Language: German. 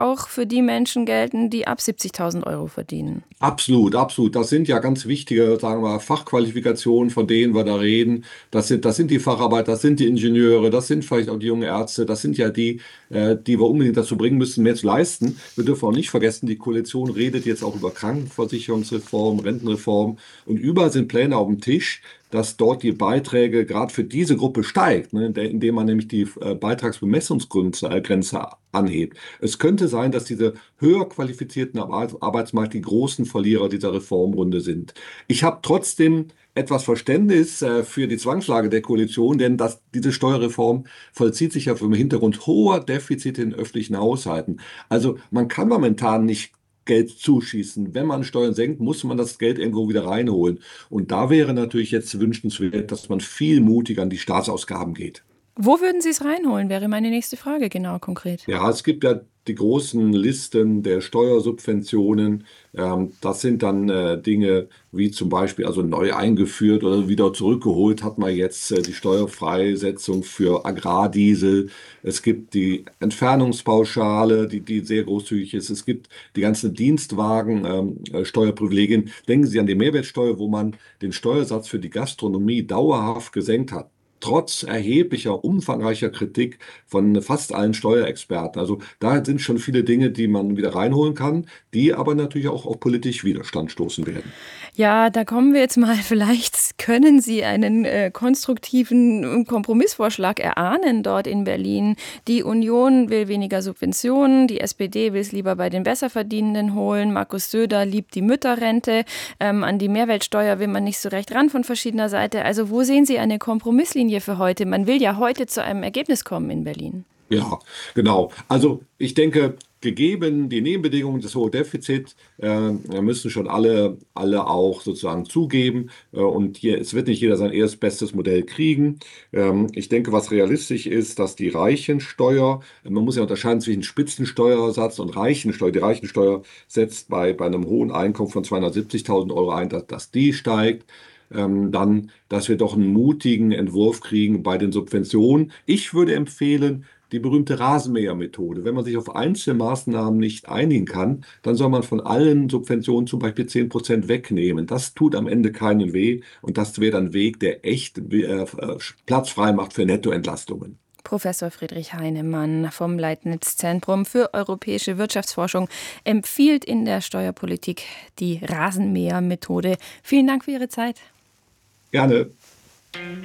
auch für die Menschen gelten, die ab 70.000 Euro verdienen. Absolut, absolut. Das sind ja ganz wichtige, sagen wir, Fachqualifikationen, von denen wir da reden. Das sind die Facharbeiter, das sind die Ingenieure, das sind vielleicht auch die jungen Ärzte, das sind ja die, die wir unbedingt dazu bringen müssen, mehr zu leisten. Wir dürfen auch nicht vergessen, die Koalition redet jetzt auch über Krankenversicherungsreform, Rentenreform und überall sind Pläne auf dem Tisch, dass dort die Beiträge gerade für diese Gruppe steigt, ne, indem man nämlich die Beitragsbemessungsgrenze anhebt. Es könnte sein, dass diese höher qualifizierten am Arbeitsmarkt die großen Verlierer dieser Reformrunde sind. Ich habe trotzdem etwas Verständnis für die Zwangslage der Koalition, denn diese Steuerreform vollzieht sich ja vor dem Hintergrund hoher Defizite in öffentlichen Haushalten. Also man kann momentan nicht Geld zuschießen. Wenn man Steuern senkt, muss man das Geld irgendwo wieder reinholen. Und da wäre natürlich jetzt wünschenswert, dass man viel mutiger an die Staatsausgaben geht. Wo würden Sie es reinholen, wäre meine nächste Frage genau konkret. Ja, es gibt ja die großen Listen der Steuersubventionen. Das sind dann Dinge wie zum Beispiel, also neu eingeführt oder wieder zurückgeholt hat man jetzt die Steuerfreisetzung für Agrardiesel. Es gibt die Entfernungspauschale, die sehr großzügig ist. Es gibt die ganzen Dienstwagen, Steuerprivilegien. Denken Sie an die Mehrwertsteuer, wo man den Steuersatz für die Gastronomie dauerhaft gesenkt hat. Trotz erheblicher, umfangreicher Kritik von fast allen Steuerexperten. Also da sind schon viele Dinge, die man wieder reinholen kann, die aber natürlich auch auf politisch Widerstand stoßen werden. Ja, da kommen wir jetzt mal, vielleicht können Sie einen konstruktiven Kompromissvorschlag erahnen dort in Berlin. Die Union will weniger Subventionen, die SPD will es lieber bei den Besserverdienenden holen, Markus Söder liebt die Mütterrente, an die Mehrwertsteuer will man nicht so recht ran von verschiedener Seite. Also wo sehen Sie eine Kompromisslinie für heute? Man will ja heute zu einem Ergebnis kommen in Berlin. Ja, genau. Also ich denke, gegeben die Nebenbedingungen des hohen Defizits, müssen schon alle auch sozusagen zugeben. Und hier, es wird nicht jeder sein erstbestes Modell kriegen. Ich denke, was realistisch ist, dass die Reichensteuer, man muss ja unterscheiden zwischen Spitzensteuersatz und Reichensteuer. Die Reichensteuer setzt bei einem hohen Einkommen von 270.000 Euro ein, dass die steigt. Dann, dass wir doch einen mutigen Entwurf kriegen bei den Subventionen. Ich würde empfehlen, die berühmte Rasenmähermethode. Wenn man sich auf Einzelmaßnahmen nicht einigen kann, dann soll man von allen Subventionen zum Beispiel 10% wegnehmen. Das tut am Ende keinen weh und das wäre dann ein Weg, der echt Platz frei macht für Nettoentlastungen. Professor Friedrich Heinemann vom Leibniz-Zentrum für europäische Wirtschaftsforschung empfiehlt in der Steuerpolitik die Rasenmähermethode. Vielen Dank für Ihre Zeit. Gerne.